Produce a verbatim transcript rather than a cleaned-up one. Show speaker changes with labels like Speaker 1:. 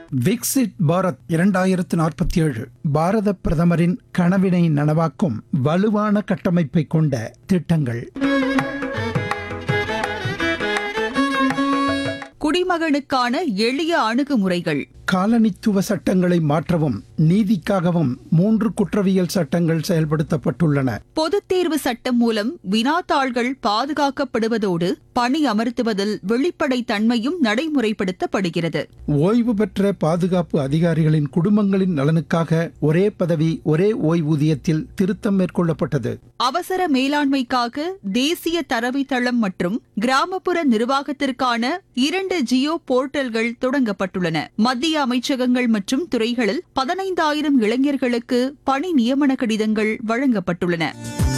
Speaker 1: விக்சிட் பாரத் இரண்டாயிரத்து நாற்பத்தி ஏழு பாரத பிரதமரின் கனவினை நனவாக்கும் வலுவான கட்டமைப்பை கொண்ட திட்டங்கள்.
Speaker 2: குடிமகனுக்கான எளிய அணுகுமுறைகள்.
Speaker 1: காலனித்துவ சட்டங்களை மாற்றவும் நீதிக்காகவும் மூன்று குற்றவியல் சட்டங்கள் செயல்படுத்தப்பட்டுள்ளன.
Speaker 2: பொதுத் தேர்வு சட்டம் மூலம் வினாத்தாள்கள் பாதுகாக்கப்படுவதோடு பணி அமர்த்துவதில் வெளிப்படை தன்மையும் நடைமுறைப்படுத்தப்படுகிறது.
Speaker 1: ஓய்வு பெற்ற பாதுகாப்பு அதிகாரிகளின் குடும்பங்களின் நலனுக்காக ஒரே பதவி ஒரே ஓய்வூதியத்தில் திருத்தம் மேற்கொள்ளப்பட்டது.
Speaker 2: அவசர மேலாண்மைக்காக தேசிய தரவுத்தளம் மற்றும் கிராமப்புற நிர்வாகத்திற்கான இரண்டு ஜியோ போர்ட்டல்கள் தொடங்கப்பட்டுள்ளன. மத்திய அமைச்சகங்கள் மற்றும் துறைகளில் பதினைந்தாயிரம் இளைஞர்களுக்கு பணி நியமன கடிதங்கள் வழங்கப்பட்டுள்ளன.